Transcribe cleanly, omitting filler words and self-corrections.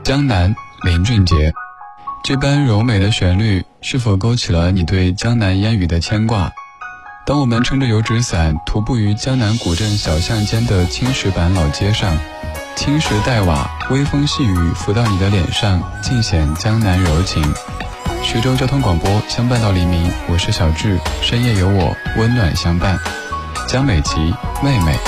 江南，林俊杰。这般柔美的旋律是否勾起了你对江南烟雨的牵挂？当我们撑着油纸伞徒步于江南古镇小巷间的青石板老街上，青石带瓦，微风细雨拂到你的脸上，尽显江南柔情。徐州交通广播，相伴到黎明，我是小智，深夜有我，温暖相伴。江美琪，妹妹。